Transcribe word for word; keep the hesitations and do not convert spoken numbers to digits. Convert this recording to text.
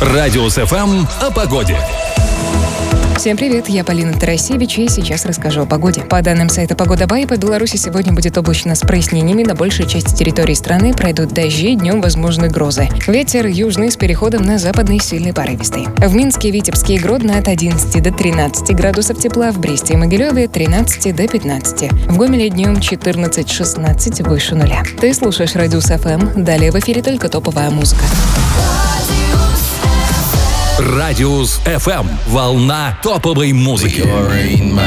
Радиус эф эм о погоде. Всем привет, я Полина Тарасевич, и сейчас расскажу о погоде. По данным сайта Погода Бай, по Беларуси сегодня будет облачно с прояснениями. На большей части территории страны пройдут дожди, днем возможны грозы. Ветер южный с переходом на западный, сильный порывистый. В Минске, Витебске и Гродно от одиннадцати до тринадцати градусов тепла, в Бресте и Могилеве тринадцати до пятнадцати. В Гомеле днем четырнадцать-шестнадцать, выше нуля. Ты слушаешь Радиус эф эм, далее в эфире только топовая музыка. Радиус эф эм. Волна топовой музыки.